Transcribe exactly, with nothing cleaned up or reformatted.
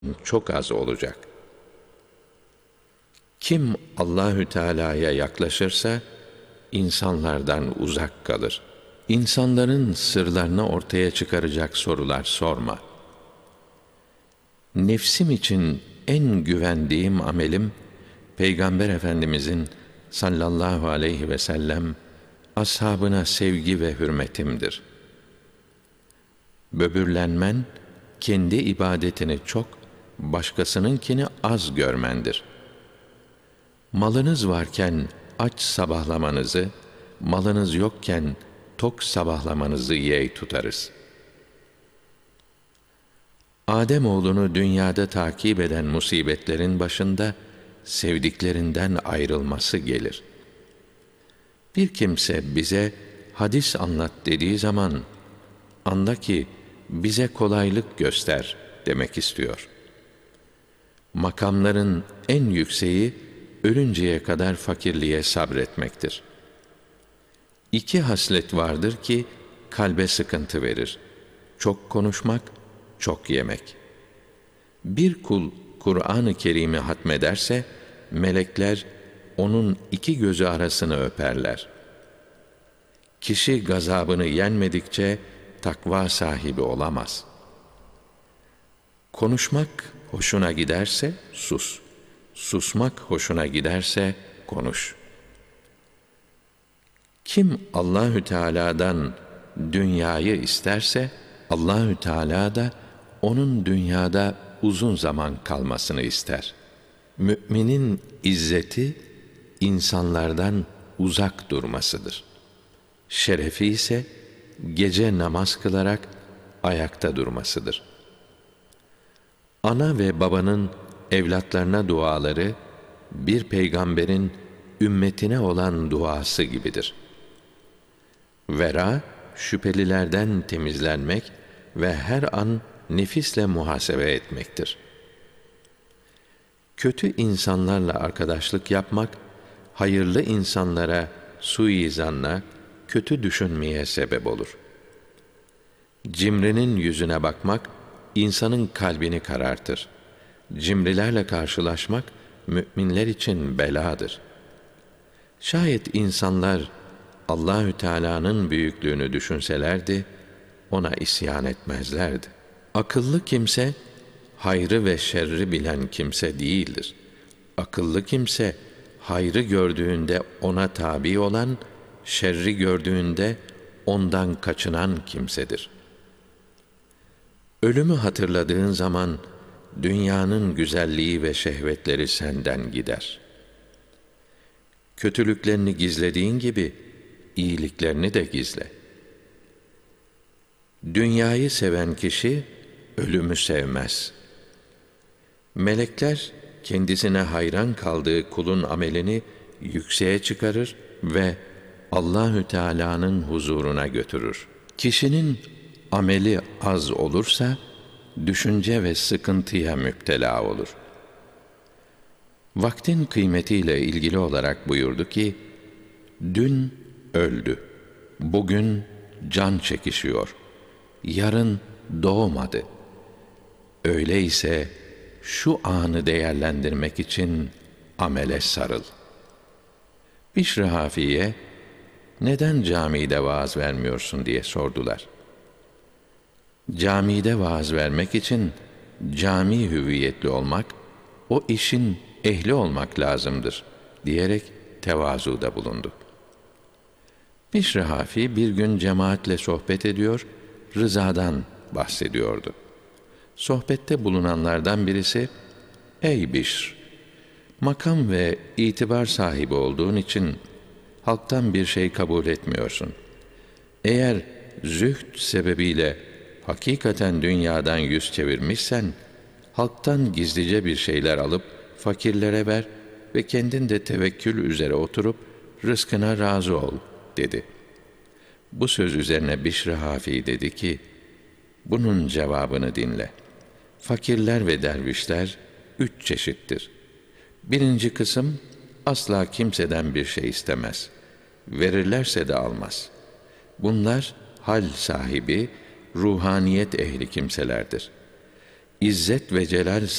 çok az olacak. Kim Allahü Teala'ya yaklaşırsa insanlardan uzak kalır. İnsanların sırlarını ortaya çıkaracak sorular sorma. Nefsim için en güvendiğim amelim Peygamber Efendimizin sallallahu aleyhi ve sellem ashabına sevgi ve hürmetimdir. Böbürlenmen, kendi ibadetini çok, başkasınınkini az görmendir. Malınız varken aç sabahlamanızı, malınız yokken tok sabahlamanızı yeğ tutarız. Âdemoğlunu dünyada takip eden musibetlerin başında sevdiklerinden ayrılması gelir. Bir kimse bize hadis anlat dediği zaman, anla ki bize kolaylık göster demek istiyor. Makamların en yükseği, ölünceye kadar fakirliğe sabretmektir. İki haslet vardır ki, kalbe sıkıntı verir. Çok konuşmak, çok yemek. Bir kul, Kur'an-ı Kerim'i hatmederse, melekler, onun iki gözü arasını öperler. Kişi gazabını yenmedikçe, takva sahibi olamaz. Konuşmak hoşuna giderse, sus. Susmak hoşuna giderse, konuş. Kim Allahü Teala'dan dünyayı isterse, Allahü Teala da onun dünyada uzun zaman kalmasını ister. Müminin izzeti insanlardan uzak durmasıdır. Şerefi ise gece namaz kılarak ayakta durmasıdır. Ana ve babanın evlatlarına duaları, bir peygamberin ümmetine olan duası gibidir. Vera, şüphelilerden temizlenmek ve her an nefisle muhasebe etmektir. Kötü insanlarla arkadaşlık yapmak, hayırlı insanlara suizanla, kötü düşünmeye sebep olur. Cimrinin yüzüne bakmak, insanın kalbini karartır. Cimrilerle karşılaşmak, müminler için beladır. Şayet insanlar, Allahü Teala'nın büyüklüğünü düşünselerdi, ona isyan etmezlerdi. Akıllı kimse, hayrı ve şerri bilen kimse değildir. Akıllı kimse, hayrı gördüğünde ona tabi olan, şerri gördüğünde ondan kaçınan kimsedir. Ölümü hatırladığın zaman, dünyanın güzelliği ve şehvetleri senden gider. Kötülüklerini gizlediğin gibi, iyiliklerini de gizle. Dünyayı seven kişi, ölümü sevmez. Melekler, kendisine hayran kaldığı kulun amelini yükseğe çıkarır ve Allahü Teala'nın huzuruna götürür. Kişinin ameli az olursa, düşünce ve sıkıntıya müptela olur. Vaktin kıymetiyle ilgili olarak buyurdu ki, dün öldü, bugün can çekişiyor, yarın doğmadı. Öyleyse şu anı değerlendirmek için amele sarıl. Bişr-i Hafiye, neden camide vaaz vermiyorsun diye sordular. Camide vaaz vermek için cami hüviyetli olmak, o işin ehli olmak lazımdır diyerek tevazuda bulundu. Bişr-i Hafi bir gün cemaatle sohbet ediyor, rızadan bahsediyordu. Sohbette bulunanlardan birisi, ey Bişr, makam ve itibar sahibi olduğun için halktan bir şey kabul etmiyorsun. Eğer zühd sebebiyle hakikaten dünyadan yüz çevirmişsen, halktan gizlice bir şeyler alıp fakirlere ver ve kendin de tevekkül üzere oturup rızkına razı ol, dedi. Bu söz üzerine Bişr-i Hafi dedi ki, bunun cevabını dinle. Fakirler ve dervişler üç çeşittir. Birinci kısım, asla kimseden bir şey istemez. Verirlerse de almaz. Bunlar hal sahibi, ruhaniyet ehli kimselerdir. İzzet ve celal